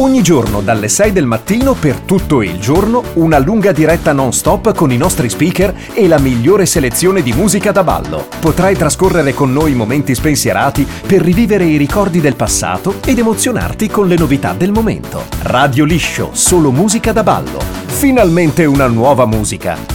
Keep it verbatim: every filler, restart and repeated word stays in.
Ogni giorno dalle sei del mattino per tutto il giorno una lunga diretta non stop con i nostri speaker e la migliore selezione di musica da ballo. Potrai trascorrere con noi momenti spensierati per rivivere i ricordi del passato ed emozionarti con le novità del momento. Radio Liscio, solo musica da ballo. Finalmente una nuova musica.